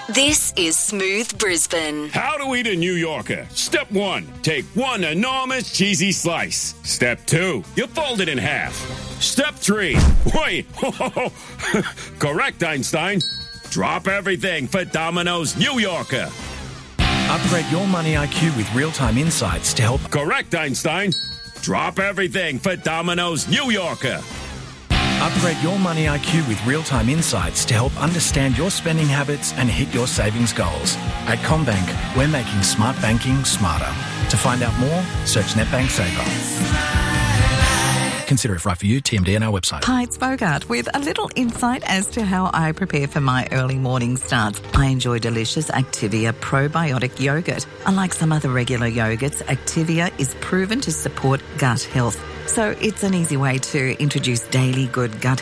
This is Smooth Brisbane. How to eat a New Yorker. Step 1, take one enormous cheesy slice. Step 2, you fold it in half. Step 3, wait, correct, Einstein. Drop everything for Domino's New Yorker. Upgrade your money IQ with real-time insights to help... Correct, Einstein. Drop everything for Domino's New Yorker. Upgrade your money IQ with real-time insights to help understand your spending habits and hit your savings goals. At CommBank, we're making smart banking smarter. To find out more, search NetBank Saver. Consider if right for you, TMD on our website. Hi, it's Bogart with a little insight as to how I prepare for my early morning starts. I enjoy delicious Activia probiotic yogurt. Unlike some other regular yogurts, Activia is proven to support gut health. So it's an easy way to introduce daily good gut